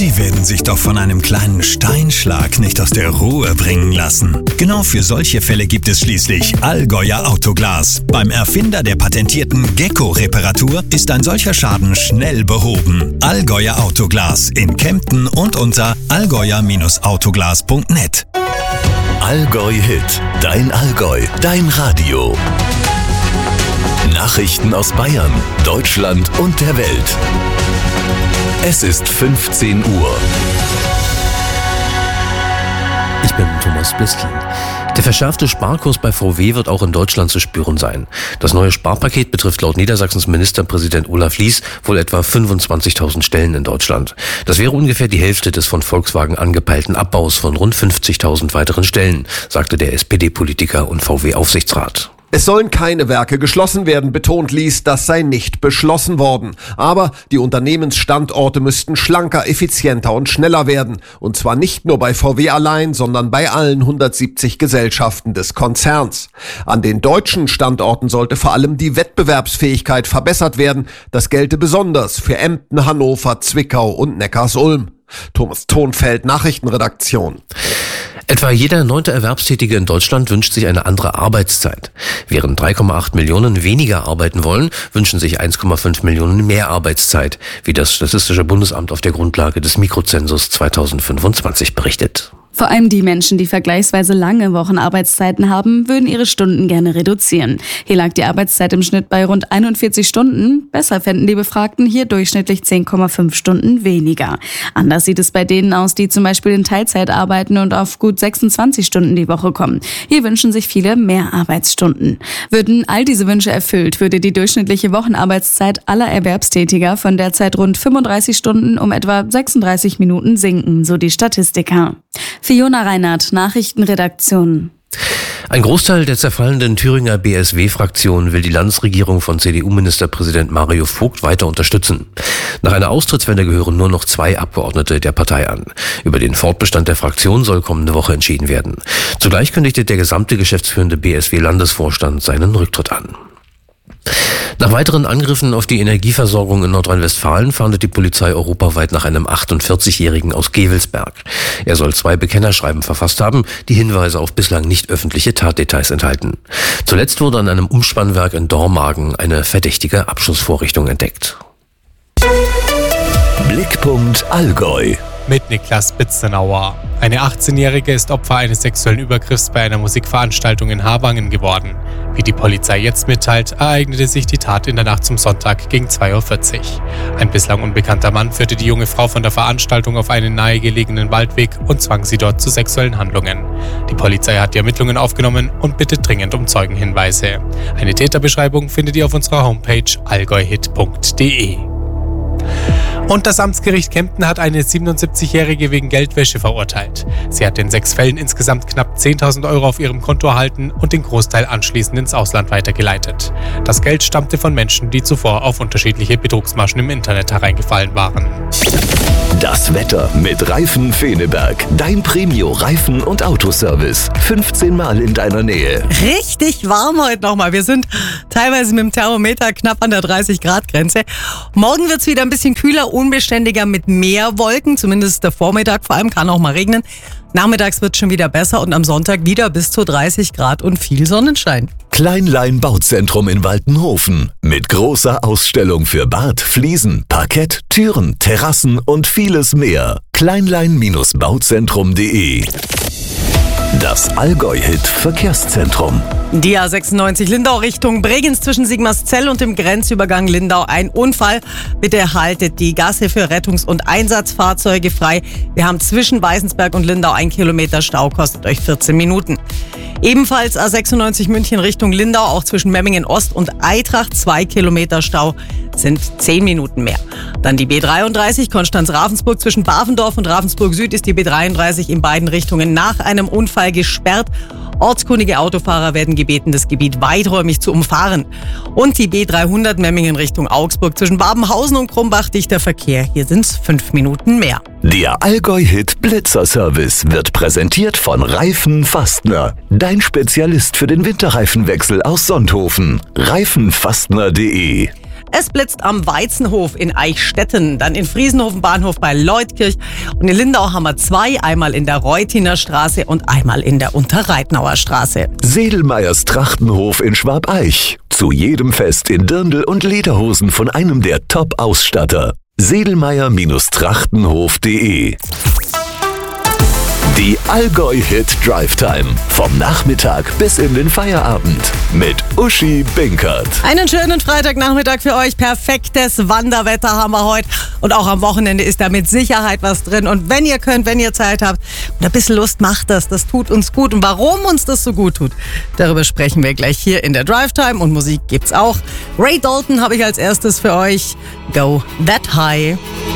Sie werden sich doch von einem kleinen Steinschlag nicht aus der Ruhe bringen lassen. Genau für solche Fälle gibt es schließlich Allgäuer Autoglas. Beim Erfinder der patentierten Gecko-Reparatur ist ein solcher Schaden schnell behoben. Allgäuer Autoglas in Kempten und unter allgäuer-autoglas.net. Allgäu Hit, dein Allgäu, dein Radio. Nachrichten aus Bayern, Deutschland und der Welt. Es ist 15 Uhr. Ich bin Thomas Bliskin. Der verschärfte Sparkurs bei VW wird auch in Deutschland zu spüren sein. Das neue Sparpaket betrifft laut Niedersachsens Ministerpräsident Olaf Lies wohl etwa 25.000 Stellen in Deutschland. Das wäre ungefähr die Hälfte des von Volkswagen angepeilten Abbaus von rund 50.000 weiteren Stellen, sagte der SPD-Politiker und VW-Aufsichtsrat. Es sollen keine Werke geschlossen werden, betont Lies, das sei nicht beschlossen worden. Aber die Unternehmensstandorte müssten schlanker, effizienter und schneller werden. Und zwar nicht nur bei VW allein, sondern bei allen 170 Gesellschaften des Konzerns. An den deutschen Standorten sollte vor allem die Wettbewerbsfähigkeit verbessert werden. Das gelte besonders für Emden, Hannover, Zwickau und Neckarsulm. Thomas Thonfeld, Nachrichtenredaktion. Etwa jeder 9. Erwerbstätige in Deutschland wünscht sich eine andere Arbeitszeit. Während 3,8 Millionen weniger arbeiten wollen, wünschen sich 1,5 Millionen mehr Arbeitszeit, wie das Statistische Bundesamt auf der Grundlage des Mikrozensus 2025 berichtet. Vor allem die Menschen, die vergleichsweise lange Wochenarbeitszeiten haben, würden ihre Stunden gerne reduzieren. Hier lag die Arbeitszeit im Schnitt bei rund 41 Stunden. Besser fänden die Befragten hier durchschnittlich 10,5 Stunden weniger. Anders sieht es bei denen aus, die zum Beispiel in Teilzeit arbeiten und auf gut 26 Stunden die Woche kommen. Hier wünschen sich viele mehr Arbeitsstunden. Würden all diese Wünsche erfüllt, würde die durchschnittliche Wochenarbeitszeit aller Erwerbstätiger von derzeit rund 35 Stunden um etwa 36 Minuten sinken, so die Statistiker. Fiona Reinhardt, Nachrichtenredaktion. Ein Großteil der zerfallenden Thüringer BSW-Fraktion will die Landesregierung von CDU-Ministerpräsident Mario Vogt weiter unterstützen. Nach einer Austrittswende gehören nur noch 2 Abgeordnete der Partei an. Über den Fortbestand der Fraktion soll kommende Woche entschieden werden. Zugleich kündigte der gesamte geschäftsführende BSW-Landesvorstand seinen Rücktritt an. Nach weiteren Angriffen auf die Energieversorgung in Nordrhein-Westfalen fahndet die Polizei europaweit nach einem 48-Jährigen aus Gevelsberg. Er soll 2 Bekennerschreiben verfasst haben, die Hinweise auf bislang nicht öffentliche Tatdetails enthalten. Zuletzt wurde an einem Umspannwerk in Dormagen eine verdächtige Abschussvorrichtung entdeckt. Blickpunkt Allgäu. Mit Niklas Bitzenauer. Eine 18-Jährige ist Opfer eines sexuellen Übergriffs bei einer Musikveranstaltung in Harwangen geworden. Wie die Polizei jetzt mitteilt, ereignete sich die Tat in der Nacht zum Sonntag gegen 2:40 Uhr. Ein bislang unbekannter Mann führte die junge Frau von der Veranstaltung auf einen nahegelegenen Waldweg und zwang sie dort zu sexuellen Handlungen. Die Polizei hat die Ermittlungen aufgenommen und bittet dringend um Zeugenhinweise. Eine Täterbeschreibung findet ihr auf unserer Homepage allgäuhit.de. Und das Amtsgericht Kempten hat eine 77-Jährige wegen Geldwäsche verurteilt. Sie hat in 6 Fällen insgesamt knapp 10.000 Euro auf ihrem Konto erhalten und den Großteil anschließend ins Ausland weitergeleitet. Das Geld stammte von Menschen, die zuvor auf unterschiedliche Betrugsmaschen im Internet hereingefallen waren. Das Wetter mit Reifen Feneberg. Dein Premio-Reifen- und Autoservice. 15 Mal in deiner Nähe. Richtig warm heute nochmal. Wir sind teilweise mit dem Thermometer knapp an der 30-Grad-Grenze. Morgen wird es wieder ein bisschen kühler, unbeständiger mit mehr Wolken. Zumindest der Vormittag vor allem kann auch mal regnen. Nachmittags wird es schon wieder besser und am Sonntag wieder bis zu 30 Grad und viel Sonnenschein. Kleinlein Bauzentrum in Waltenhofen. Mit großer Ausstellung für Bad, Fliesen, Parkett, Türen, Terrassen und vieles mehr. Kleinlein-bauzentrum.de. Das Allgäu-Hit-Verkehrszentrum. Die A96 Lindau Richtung Bregenz zwischen Sigmarszell und dem Grenzübergang Lindau. Ein Unfall. Bitte haltet die Gasse für Rettungs- und Einsatzfahrzeuge frei. Wir haben zwischen Weißensberg und Lindau 1 Kilometer Stau, kostet euch 14 Minuten. Ebenfalls A96 München Richtung Lindau, auch zwischen Memmingen Ost und Eitrach 2 Kilometer Stau, sind 10 Minuten mehr. Dann die B33 Konstanz-Ravensburg zwischen Bavendorf und Ravensburg Süd ist die B33 in beiden Richtungen nach einem Unfall gesperrt. Ortskundige Autofahrer werden gebeten, das Gebiet weiträumig zu umfahren. Und die B300 Memmingen Richtung Augsburg zwischen Babenhausen und Krumbach dichter Verkehr. Hier sind es 5 Minuten mehr. Der Allgäu-Hit Blitzer-Service wird präsentiert von Reifen Fastner. Dein Spezialist für den Winterreifenwechsel aus Sonthofen. Reifenfastner.de. Es blitzt am Weizenhof in Eichstätten, dann in Friesenhofen Bahnhof bei Leutkirch und in Lindau haben wir 2, einmal in der Reutiner Straße und einmal in der Unterreitnauer Straße. Sedelmeyers Trachtenhof in Schwabeich. Zu jedem Fest in Dirndl und Lederhosen von einem der Top-Ausstatter. Sedelmeyer-Trachtenhof.de. Die Allgäu-Hit Drive Time. Vom Nachmittag bis in den Feierabend. Mit Uschi Binkert. Einen schönen Freitagnachmittag für euch. Perfektes Wanderwetter haben wir heute. Und auch am Wochenende ist da mit Sicherheit was drin. Und wenn ihr könnt, wenn ihr Zeit habt und ein bisschen Lust, macht das. Das tut uns gut. Und warum uns das so gut tut, darüber sprechen wir gleich hier in der Drive Time. Und Musik gibt's auch. Ray Dalton habe ich als erstes für euch. Go That High.